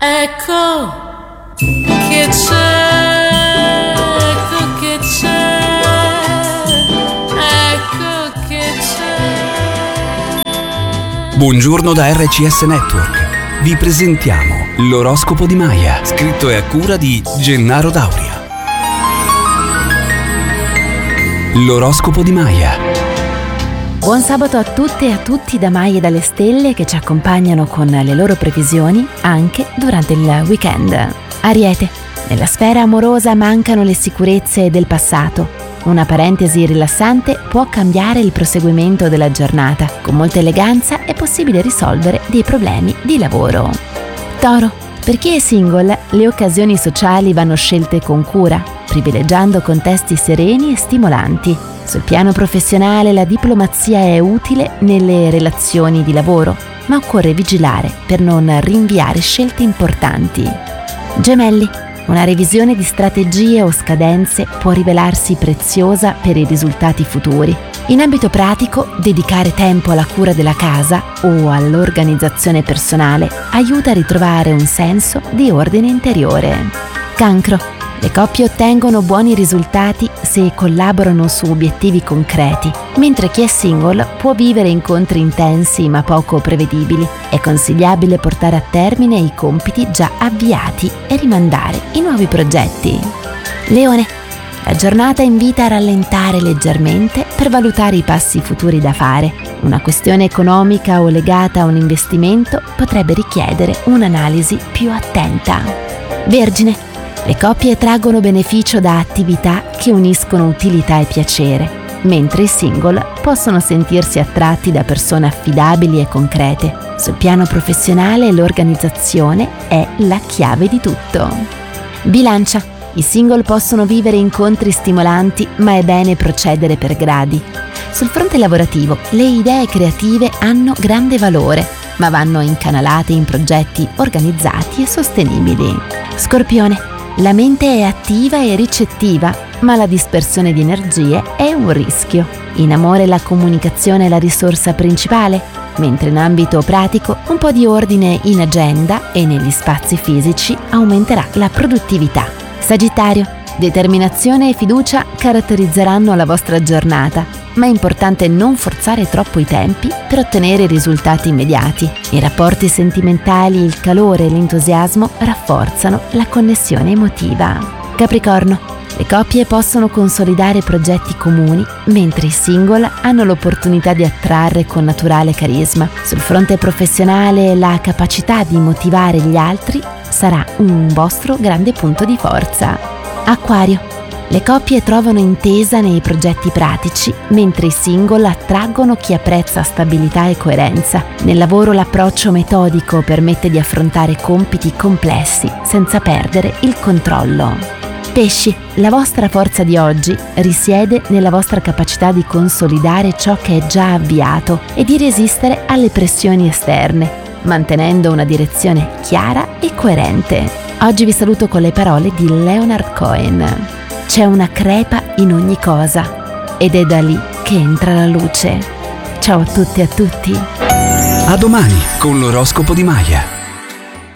Ecco che c'è, ecco che c'è, ecco che c'è. Buongiorno da RCS Network. Vi presentiamo l'oroscopo di Maya, scritto e a cura di Gennaro Dauria. L'oroscopo di Maya. Buon sabato a tutte e a tutti da Maya e dalle stelle che ci accompagnano con le loro previsioni anche durante il weekend. Ariete, nella sfera amorosa mancano le sicurezze del passato. Una parentesi rilassante può cambiare il proseguimento della giornata. Con molta eleganza è possibile risolvere dei problemi di lavoro. Toro, per chi è single, le occasioni sociali vanno scelte con cura, privilegiando contesti sereni e stimolanti. Sul piano professionale la diplomazia è utile nelle relazioni di lavoro, ma occorre vigilare per non rinviare scelte importanti. Gemelli, una revisione di strategie o scadenze può rivelarsi preziosa per i risultati futuri. In ambito pratico, dedicare tempo alla cura della casa o all'organizzazione personale aiuta a ritrovare un senso di ordine interiore. Cancro. Le coppie ottengono buoni risultati se collaborano su obiettivi concreti, mentre chi è single può vivere incontri intensi ma poco prevedibili. È consigliabile portare a termine i compiti già avviati e rimandare i nuovi progetti. Leone, la giornata invita a rallentare leggermente per valutare i passi futuri da fare. Una questione economica o legata a un investimento potrebbe richiedere un'analisi più attenta. Vergine, le coppie traggono beneficio da attività che uniscono utilità e piacere, mentre i single possono sentirsi attratti da persone affidabili e concrete. Sul piano professionale l'organizzazione è la chiave di tutto. Bilancia, i single possono vivere incontri stimolanti, ma è bene procedere per gradi. Sul fronte lavorativo le idee creative hanno grande valore, ma vanno incanalate in progetti organizzati e sostenibili. Scorpione, la mente è attiva e ricettiva, ma la dispersione di energie è un rischio. In amore la comunicazione è la risorsa principale, mentre in ambito pratico un po' di ordine in agenda e negli spazi fisici aumenterà la produttività. Sagittario, determinazione e fiducia caratterizzeranno la vostra giornata, ma è importante non forzare troppo i tempi per ottenere risultati immediati. I rapporti sentimentali, il calore e l'entusiasmo rafforzano la connessione emotiva. Capricorno, le coppie possono consolidare progetti comuni, mentre i single hanno l'opportunità di attrarre con naturale carisma. Sul fronte professionale la capacità di motivare gli altri sarà un vostro grande punto di forza. Acquario, le coppie trovano intesa nei progetti pratici, mentre i single attraggono chi apprezza stabilità e coerenza. Nel lavoro l'approccio metodico permette di affrontare compiti complessi senza perdere il controllo. Pesci, la vostra forza di oggi risiede nella vostra capacità di consolidare ciò che è già avviato e di resistere alle pressioni esterne, mantenendo una direzione chiara e coerente. Oggi vi saluto con le parole di Leonard Cohen. C'è una crepa in ogni cosa ed è da lì che entra la luce. Ciao a tutte e a tutti. A domani con l'oroscopo di Maya.